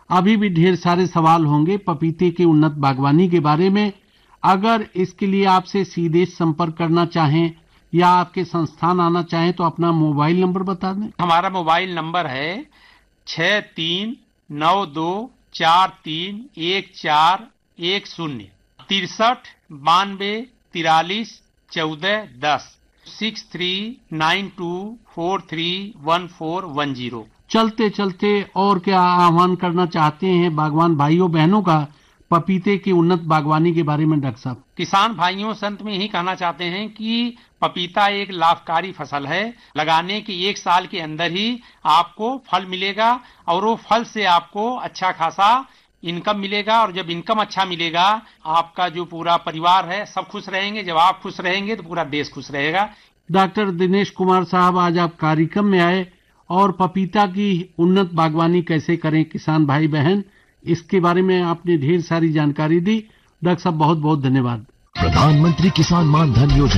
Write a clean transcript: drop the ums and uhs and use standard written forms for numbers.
अभी भी ढेर सारे सवाल होंगे पपीते की उन्नत बागवानी के बारे में। अगर इसके लिए आपसे सीधे संपर्क करना चाहें या आपके संस्थान आना चाहें तो अपना मोबाइल नंबर बता दें। हमारा मोबाइल नंबर है 6392431410 6392431410 6392431410। चलते चलते और क्या आह्वान करना चाहते हैं बागवान भाइयों बहनों का पपीते की उन्नत बागवानी के बारे में डॉक्टर साहब? किसान भाइयों संत में यही कहना चाहते हैं कि पपीता एक लाभकारी फसल है। लगाने के 1 साल के अंदर ही आपको फल मिलेगा और वो फल से आपको अच्छा खासा इनकम मिलेगा, और जब इनकम अच्छा मिलेगा आपका जो पूरा परिवार है सब खुश रहेंगे। जब आप खुश रहेंगे तो पूरा देश खुश रहेगा। डॉक्टर दिनेश कुमार साहब, आज आप कार्यक्रम में आए और पपीता की उन्नत बागवानी कैसे करें किसान भाई बहन, इसके बारे में आपने ढेर सारी जानकारी दी। डॉक्टर साहब बहुत बहुत धन्यवाद। प्रधानमंत्री किसान मान धन योजना